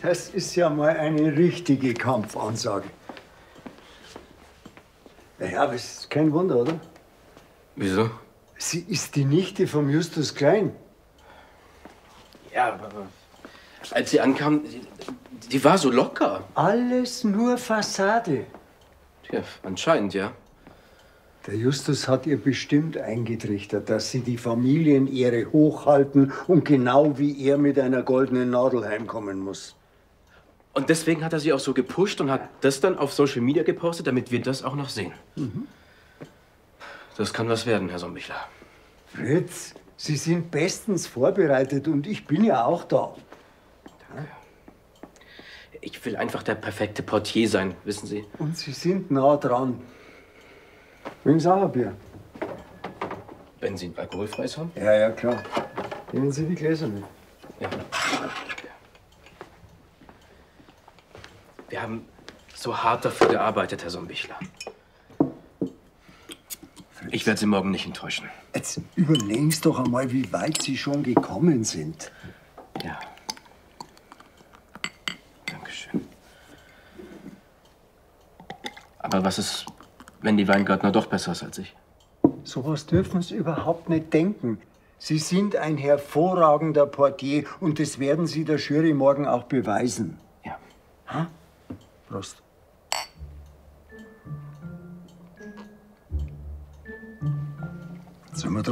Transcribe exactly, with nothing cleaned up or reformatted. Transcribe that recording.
Das ist ja mal eine richtige Kampfansage. Ja, aber es ist kein Wunder, oder? Wieso? Sie ist die Nichte vom Justus Klein. Ja, aber als sie ankam, die, die war so locker. Alles nur Fassade. Ja, anscheinend, ja. Der Justus hat ihr bestimmt eingetrichtert, dass sie die Familienehre hochhalten und genau wie er mit einer goldenen Nadel heimkommen muss. Und deswegen hat er sie auch so gepusht und hat das dann auf Social Media gepostet, damit wir das auch noch sehen. Mhm. Das kann was werden, Herr Sombichler. Fritz, Sie sind bestens vorbereitet und ich bin ja auch da. Danke. Ich will einfach der perfekte Portier sein, wissen Sie. Und Sie sind nah dran. Wegen Sauerbier. Wenn Sie ein alkoholfreies haben? Ja, ja, klar. Nehmen Sie die Gläser mit. Ja. Wir haben so hart dafür gearbeitet, Herr Sombichler. Ich werde Sie morgen nicht enttäuschen. Jetzt überlegen Sie doch einmal, wie weit Sie schon gekommen sind. Ja. Dankeschön. Aber was ist, wenn die Weingärtner doch besser ist als ich? Sowas dürfen Sie überhaupt nicht denken. Sie sind ein hervorragender Portier und das werden Sie der Jury morgen auch beweisen. Ja. Ha? Prost. Sollen wir